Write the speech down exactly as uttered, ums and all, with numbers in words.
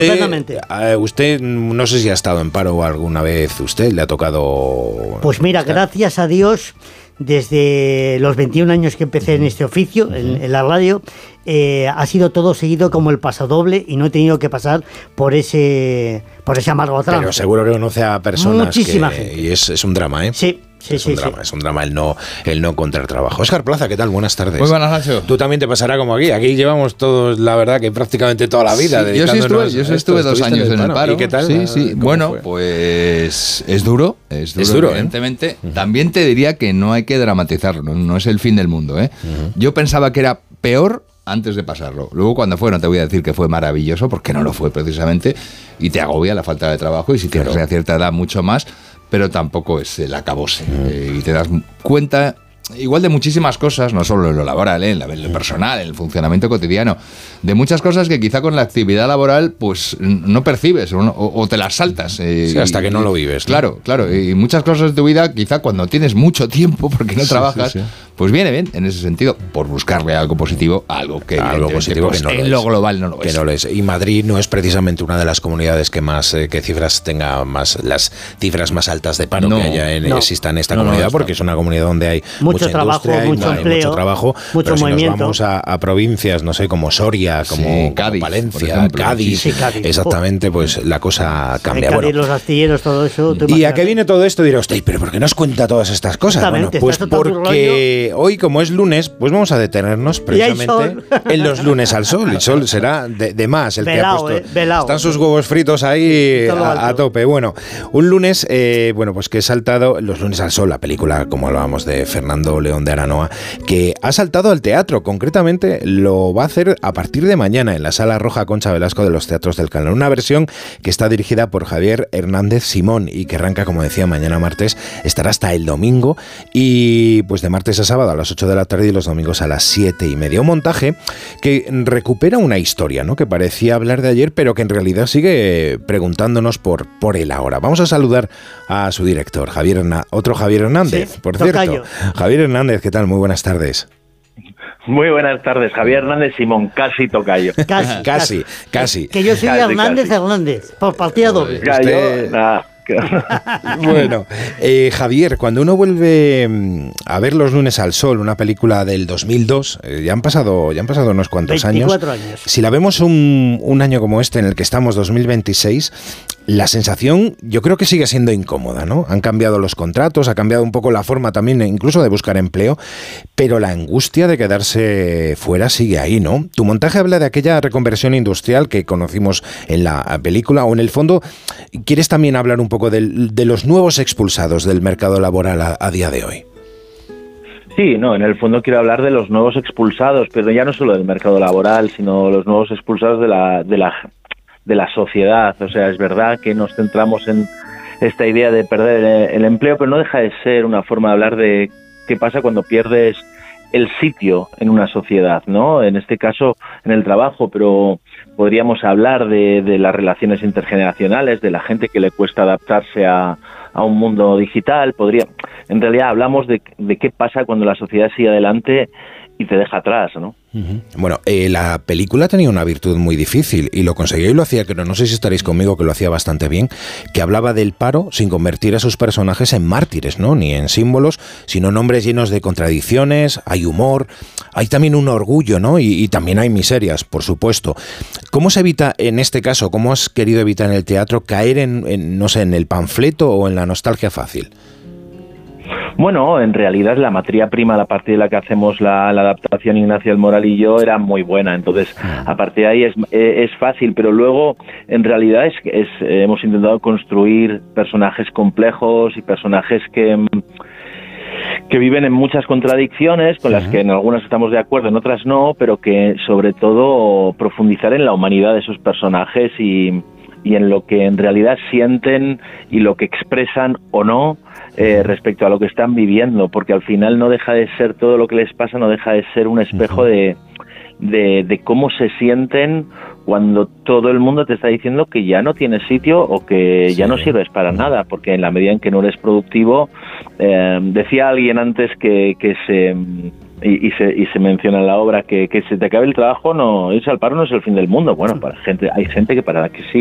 Plenamente. Eh, usted, no sé si ha estado en paro alguna vez, usted le ha tocado... Pues mira, estar. Gracias a Dios, desde los veintiún años que empecé en este oficio, uh-huh. en, en la radio, eh, ha sido todo seguido como el pasodoble y no he tenido que pasar por ese por ese amargo trance. Pero seguro que conoce a personas Muchísima que... gente. Y es, es un drama, ¿eh? Sí. Sí, es sí, un drama, sí. es un drama el no, el no encontrar trabajo. Óscar Plaza, ¿qué tal? Buenas tardes. Muy buenas, Nacho. Tú también te pasará como aquí. Aquí llevamos todos, la verdad, que prácticamente toda la vida. Sí, yo sí estuve, yo sí estuve dos años en el paro. paro. ¿Y qué tal? Sí, sí. Bueno, fue? pues es duro, es duro, es duro evidentemente. ¿eh? También te diría que no hay que dramatizarlo, no es el fin del mundo, ¿eh? Uh-huh. Yo pensaba que era peor antes de pasarlo. Luego cuando fue, no te voy a decir que fue maravilloso, porque no lo fue precisamente, y te agobia la falta de trabajo, y si tienes claro. a cierta edad mucho más, pero tampoco es el acabose. Mm. Eh, y te das cuenta igual de muchísimas cosas, no solo en lo laboral, ¿eh? en, lo personal, en el funcionamiento cotidiano, de muchas cosas que quizá con la actividad laboral pues no percibes o, no, o te las saltas. Eh, sí, hasta y, que no lo vives. ¿no? Claro, claro. Y muchas cosas de tu vida, quizá cuando tienes mucho tiempo, porque no sí, trabajas, sí, sí. pues viene bien en ese sentido, por buscarle algo positivo, algo que algo positivo pues, que no en lo lo es. global no lo que es. No lo es. Y Madrid no es precisamente una de las comunidades que más eh, que cifras tenga más las cifras más altas de paro no, que haya en, no, exista en esta no, comunidad, no, porque es una comunidad donde hay mucho mucha trabajo, industria, mucho hay, empleo, hay mucho trabajo, mucho pero movimiento. Si nos vamos a, a provincias, no sé, como Soria, como, sí, Cádiz, como Palencia, Cádiz, sí, Cádiz, exactamente, pues la cosa cambia. Cádiz, bueno, los astilleros, todo eso. ¿Y a qué viene todo esto? Dirá usted, pero ¿por qué nos cuenta todas estas cosas? Bueno, pues porque hoy, como es lunes, pues vamos a detenernos precisamente en los lunes al sol. El sol será de, de más el velao, que ha puesto. Eh, velao. Están sus huevos fritos ahí a, a tope. Bueno, un lunes, eh, bueno, pues que he saltado los lunes al sol, la película, como hablábamos de Fernando León de Aranoa, que ha saltado al teatro. Concretamente lo va a hacer a partir de mañana en la Sala Roja Concha Velasco de los Teatros del Canal. Una versión que está dirigida por Javier Hernández Simón y que arranca, como decía, mañana martes, estará hasta el domingo y pues de martes a sábado a las ocho de la tarde y los domingos a las siete y media. Un montaje que recupera una historia, ¿no? Que parecía hablar de ayer, pero que en realidad sigue preguntándonos por, por el ahora. Vamos a saludar a su director, Javier Hernández, otro Javier Hernández, sí, por tocayo. cierto. Javier Hernández, ¿qué tal? Muy buenas tardes. Muy buenas tardes, Javier Hernández Simón, casi tocayo. Casi, casi, casi. Que yo soy casi, Hernández casi. Hernández, por partida doble. Usted... Nah. Bueno, eh, Javier, cuando uno vuelve a ver Los lunes al sol, una película del dos mil dos, eh, ya han pasado ya han pasado unos cuantos veinticuatro años. años. Si la vemos un, un año como este en el que estamos, dos mil veintiséis, la sensación yo creo que sigue siendo incómoda, ¿no? Han cambiado los contratos, ha cambiado un poco la forma también incluso de buscar empleo, pero la angustia de quedarse fuera sigue ahí, ¿no? Tu montaje habla de aquella reconversión industrial que conocimos en la película, o en el fondo quieres también hablar un poco de, de los nuevos expulsados del mercado laboral a, a día de hoy. Sí, no, en el fondo quiero hablar de los nuevos expulsados, pero ya no solo del mercado laboral, sino los nuevos expulsados de la, de la, de la sociedad. O sea, es verdad que nos centramos en esta idea de perder el empleo, pero no deja de ser una forma de hablar de qué pasa cuando pierdes el sitio en una sociedad, ¿no? En este caso, en el trabajo, pero podríamos hablar de, de las relaciones intergeneracionales, de la gente que le cuesta adaptarse a, a un mundo digital. Podría, en realidad hablamos de, de qué pasa cuando la sociedad sigue adelante y te deja atrás, ¿no? Uh-huh. Bueno, eh, la película tenía una virtud muy difícil y lo conseguía y lo hacía, pero no sé si estaréis conmigo, que lo hacía bastante bien, que hablaba del paro sin convertir a sus personajes en mártires, ¿no? Ni en símbolos, sino nombres llenos de contradicciones, hay humor, hay también un orgullo, ¿no? Y, y también hay miserias, por supuesto. ¿Cómo se evita en este caso, cómo has querido evitar en el teatro caer en, en no sé, en el panfleto o en la nostalgia fácil? Bueno, en realidad la materia prima a partir de la que hacemos la, la adaptación Ignacio del Moral y yo era muy buena, entonces a partir de ahí es, es fácil, pero luego en realidad es, es hemos intentado construir personajes complejos y personajes que que viven en muchas contradicciones, con las que en algunas estamos de acuerdo, en otras no, pero que sobre todo profundizar en la humanidad de esos personajes y, y en lo que en realidad sienten y lo que expresan o no eh, respecto a lo que están viviendo, porque al final no deja de ser, todo lo que les pasa no deja de ser un espejo de, de, de cómo se sienten cuando todo el mundo te está diciendo que ya no tienes sitio o que sí. ya no sirves para nada, porque en la medida en que no eres productivo, eh, decía alguien antes que, que se y, y, se, y se menciona en la obra que, que se te acabe el trabajo, no, irse al paro no es el fin del mundo. Bueno, para gente, hay gente que para la que sí.